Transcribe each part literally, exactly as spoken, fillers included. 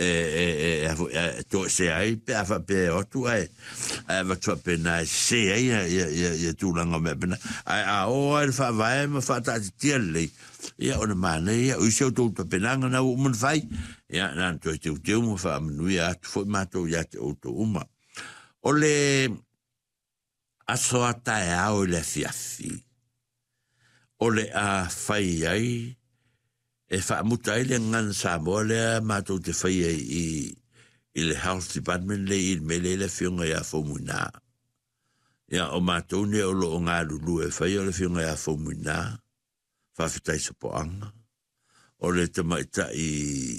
e e to se ai pe fa pe o tu ai e va tu pe na se ai e e tu langa me pena a o al fa vai me fa ta tiele ia ona mana ia o se tu pe nanga na o mun fai ia na tu tu tu mo fa nu ia tu fo ma tu ia o tu uma o le a so ata e a o le fiafi o le a fai ai e fa mutai le ngan sa mole ma to te fai i i le health department le i mele le fiunga ya fomuna ya o ma to ne o lo nga lu e fai o le fiunga ya fomuna fa fitai so poanga o le te mai ta i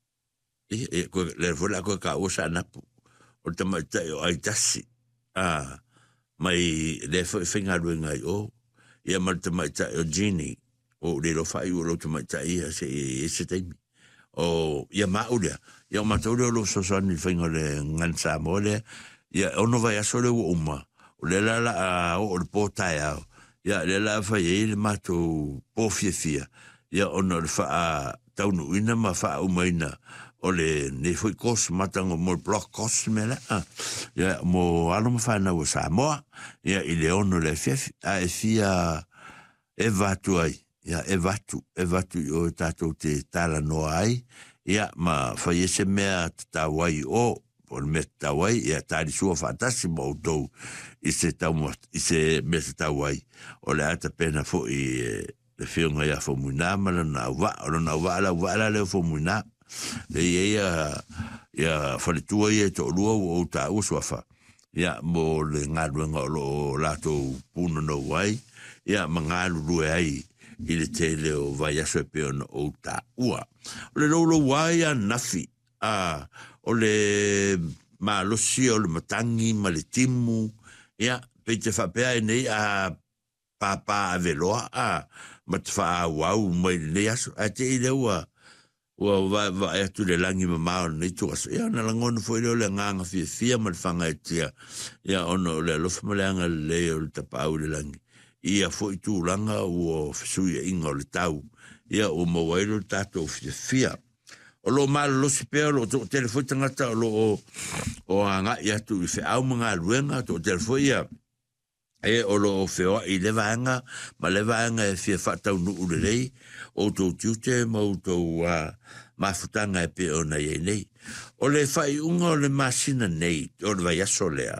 e ko le vola ko ka o sa na o te mai ta o ai tasi a mai le finga lu ngai o ya ma te mai ta o genie o le lo fai o lo te mai tai se se te o ia maulia ia mataulia lo so so ni fingo le ngansa mole ia ono vai a sole o uma o le la la o le porta ia le la fai le mato po fia ia ono le fa taunu ina ma fa umaina o le ne foi kos matango mo block kos mela ia mo alo ma fa na o sa mo ia ile ono le fia a fia eva tu ai ia e vatu, e vatu o tātou te tāla no ai, ia ma whai ese mea tāwai o, o le mea tāwai, ia tāri sua whātasi ma o tau i se taumot, i se mea tāwai, o le ata pena fo i le whiunga ia whamuna, mana na wa, o na wa ala wa ala leo whamuna, le ia ia whaletua ia to lua o tā uswafa, ia mo le ngāruenga o lo lātou puna no wai, ia ma ngāru lue ai, i le tele o vai aso e peona o ta ua. O le lolo wai a nafi, a o le malosi o le matangi, ma le timu, ia, pe te whapea e nei a papa a veloa, a ma te wha a wau mai le aso, a te i le ua, ua vai vai atu le langi ma mao nei tu aso, ia, na langona fo i leo le nganga fia fia ma le whanga e tia, ia, ono le alofa ma le anga le o le tapau le langi. Ia foi tu langa o fsui inga o le tau ia o mawailo tato fia fia o lo mal lo sipea lo to telefoi tangata o lo o anga ia tu i fe au mga luenga to telefoi ia e o lo feo i leva anga ma leva anga e fia fatau nu ulelei o to tiute ma o to mafutanga e pe o na ye nei o le fai unga o le masina nei o le vai aso lea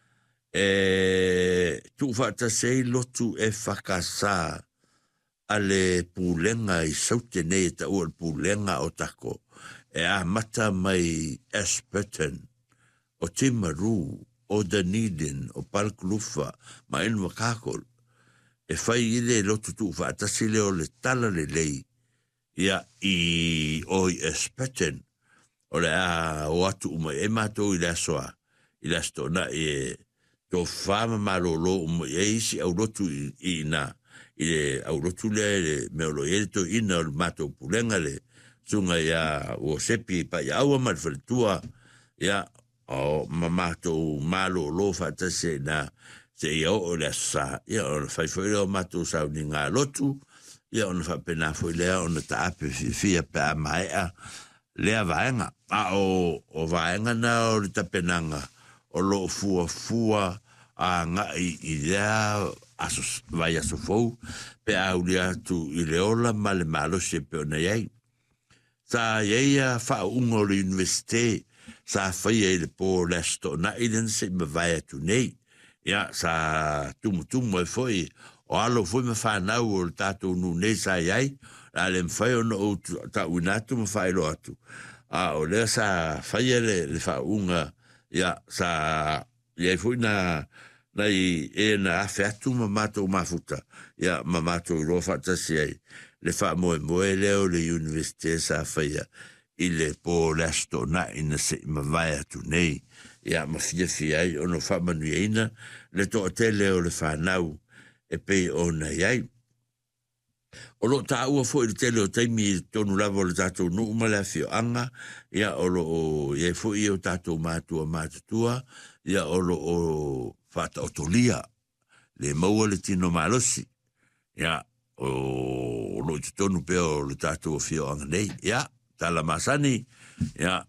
e tu fata sei lotu e fakasa ale pulenga i saute nei ta o pulenga o tako e a mata mai Ashburton o Timaru o Dunedin o Palklufa ma en wakakol e fai ile lotu tu fata sei le o le tala le lei ia i o Ashburton o le a o atu uma e mato i la soa i la stona e to fama malolo mo eisi au rotu i na i au rotu le me lo to ina o mato pulenga le sunga ya o sepi pa ya au mal faltua ya o mamato malolo fata se na se yo o le sa ya o fai foi o mato sa ninga lotu ya on fa pena foi le on ta ape fia pa mai a le vaenga a o o vaenga na o ta penanga o lo fua fua a nga i i lea asos vai aso fou pe au lia tu i leola ma le malo se pe ona iei sa iei a fa ungo le universite sa fai e le po lesto na i len se me vai atu nei ia sa tumu tumu e foi o alo foi me fa nau o tato nu nei sa iei la le mfai ono o ta unatu me fai lo atu a o lea sa fai e le fa unga ia sa iei foi na nei e na afeatu ma mato mafuta ia ma mato lo fata sei le fa mo mo le o le universite sa faia ile po lesto na in se ma vai atu nei ia ma fia fia ono fa manuina le to tele o le fa nau e pe ona iai o lo ta ua fo il tele o taimi tonu lavo le tato nu ma le fio anga ia o lo ia fo i o tato matua matutua ia o lo o fata otolia le maua le tino malosi ia o lo tonu pe o le tato fio anga nei ia tala masani ia